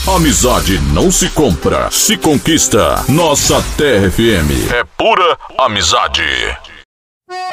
Amizade não se compra, se conquista. Nossa Terra FM é pura amizade.